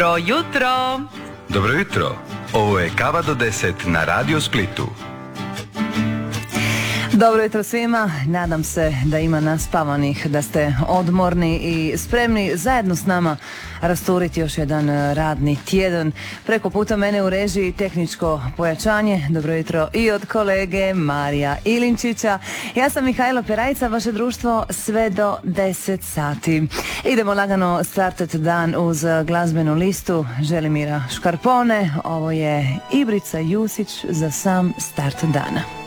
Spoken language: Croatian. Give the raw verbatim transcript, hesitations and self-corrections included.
Dobro jutro! Dobro jutro! Ovo je Kava do deset na Radio Splitu. Dobro jutro svima, nadam se da ima naspavanih, da ste odmorni i spremni zajedno s nama rasturiti još jedan radni tjedan. Preko puta mene u režiji tehničko pojačanje. Dobro jutro i od kolege Marija Ilinčića. Ja sam Mihajla Perajca, vaše društvo sve do deset sati. Idemo lagano startat dan uz glazbenu listu Želimira Škarpone. Ovo je Ibrica Jusić za sam start dana.